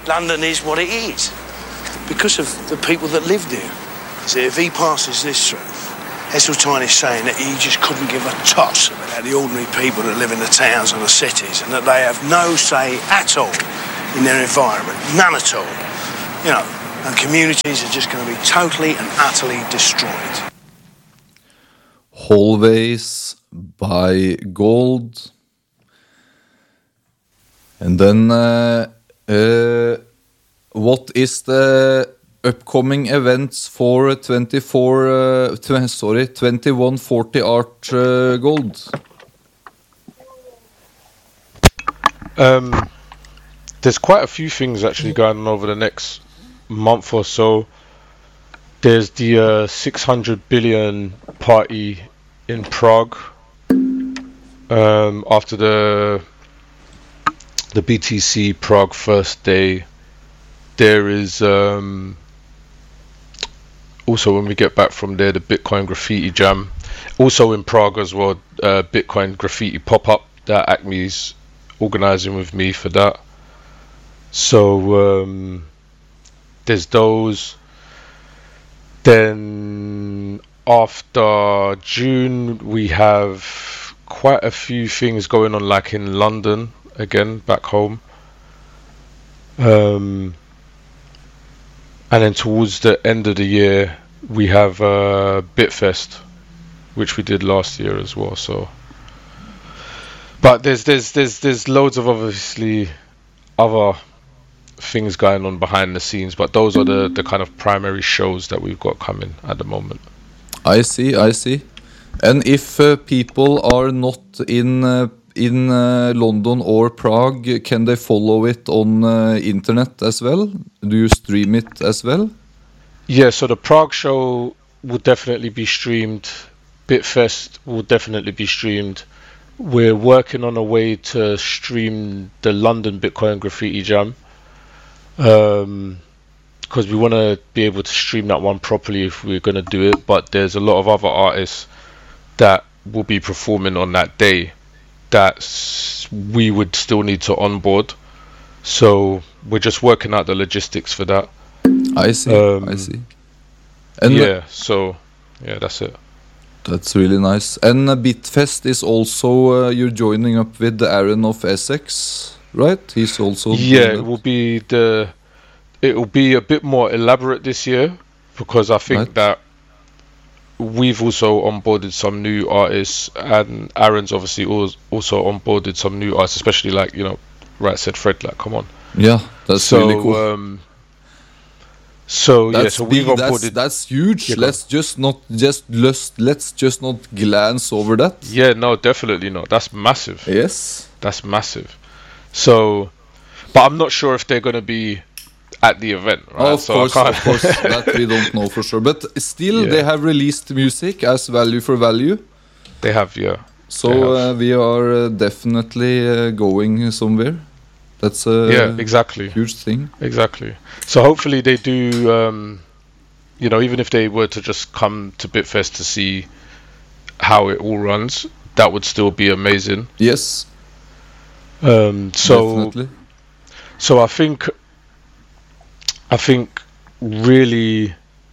London is what it is because of the people that live there. So if he passes this through, Heseltine is saying that he just couldn't give a toss about the ordinary people that live in the towns and the cities and that they have no say at all in their environment, none at all. You know, and communities are just going to be totally and utterly destroyed. Hallways by Gold. And then what is the upcoming events for 2140 Art Gold? There's quite a few things actually going on over the next month or so. There's the 600 billion party in Prague after the BTC Prague first day. There is also, when we get back from there, the Bitcoin Graffiti Jam. Also in Prague as well, Bitcoin Graffiti pop-up that Acme's organising with me for that. So there's those. Then after June, we have quite a few things going on, like in London, again, back home. And then towards the end of the year, we have Bitfest, which we did last year as well. So, but there's loads of obviously other things going on behind the scenes, but those are the kind of primary shows that we've got coming at the moment. I see. And if people are not in London or Prague, can they follow it on internet as well? Do you stream it as well? Yeah, so the Prague show will definitely be streamed. Bitfest will definitely be streamed. We're working on a way to stream the London Bitcoin Graffiti Jam, because we want to be able to stream that one properly if we're going to do it. But there's a lot of other artists that will be performing on that day that we would still need to onboard. So we're just working out the logistics for that. I see. And yeah, so yeah, that's it. That's really nice. And Bitfest is also you're joining up with Aaron of Essex, right? He's also it will be a bit more elaborate this year, because I think that we've also onboarded some new artists, and Aaron's obviously also onboarded some new artists, especially like, you know, Right Said Fred, like, come on. Yeah, that's really cool. So we've onboarded. That's huge. Yeah, let's just not glance over that. Yeah, no, definitely not. That's massive. Yes, that's massive. So, but I'm not sure if they're going to be at the event, right? Of course, that we don't know for sure. But still, they have released music as value for value. They have, yeah. So we are definitely going somewhere. That's exactly huge thing. Exactly. So hopefully they do. You know, even if they were to just come to Bitfest to see how it all runs, that would still be amazing. Yes. Definitely. So I think really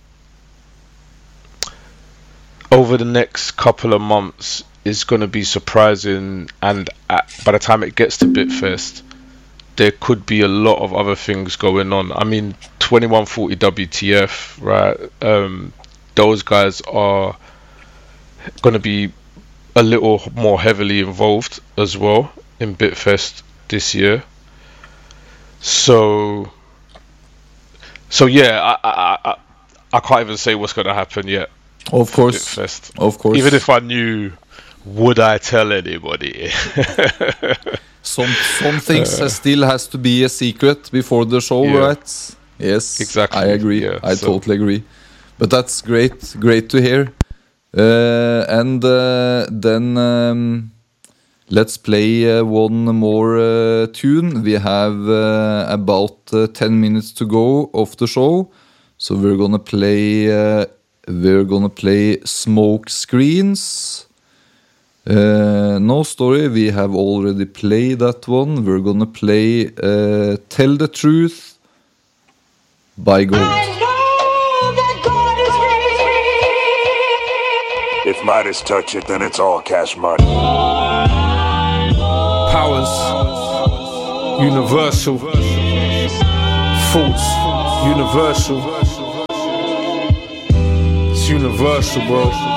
over the next couple of months is going to be surprising, and by the time it gets to Bitfest, there could be a lot of other things going on. I mean, 2140 WTF, right? Those guys are going to be a little more heavily involved as well in Bitfest this year. So yeah, I can't even say what's going to happen yet. Of course, Bitfest. Of course. Even if I knew, would I tell anybody? Some things still has to be a secret before the show, right? Yes, exactly. I agree. Yeah, I totally agree. But that's great to hear. And then let's play one more tune. We have about 10 minutes to go of the show, so we're gonna play Smoke Screens. No Story, we have already played that one. We're gonna play Tell the Truth buy gold. If Midas touch it, then it's all cash money. Powers, universal. Thoughts, universal. It's universal, bro.